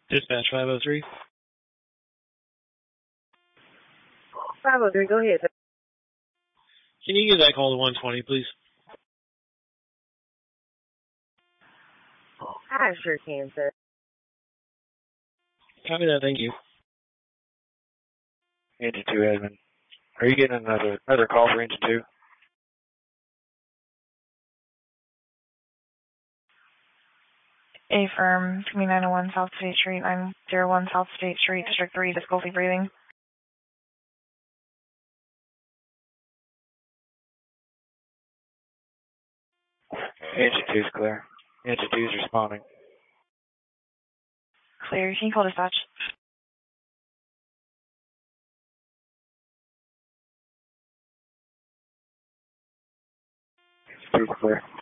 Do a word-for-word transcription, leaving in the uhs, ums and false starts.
Dispatch five oh three. five oh three, go ahead, sir. Can you give that call to one twenty, please? I sure can, sir. Copy that, thank you. Engine two, Edmund. Are you getting another another call for Engine two? A firm, nine oh one South State Street, nine oh one South State Street, District three, difficulty breathing. Engine two is clear. Engine two is responding. Clear, can you call dispatch? Engine two is clear.